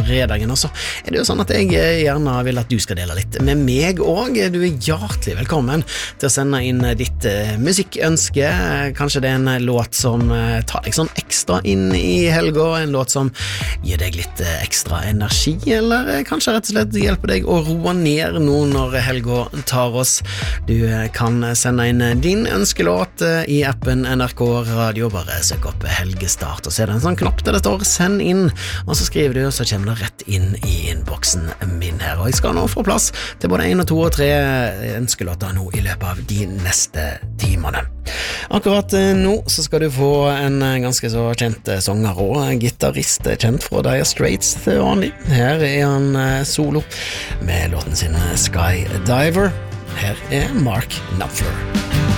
fredagen. Og så det jo sånn at jeg gjerne vil at du skal dele litt med meg også. Du hjertelig velkommen til å sende inn ditt musikkønske. Kanskje det en låt som tar deg sånn ekstra inn i helga, en låt som gir deg litt ekstra energi, eller kanskje rett og slett hjelper deg å roe ned nå når helga tar oss. Du kan sende inn din ønskelåt i appen NRK Radio, bare søk opp Helgestart, og så det en sånn knapp der det står send inn, og så skriver du, og så kommer det rett inn i innboksen min her, og jeg skal nå få plass til både 1, 2 og 3 ønskelåter nå i løpet av de neste timene. Akkurat nå så skal du få en ganske så kjent sanger og gitarist, kjent fra Dire Straits til vanlig. Her han solo med låten sin Skydiver. Her Mark Knopfler.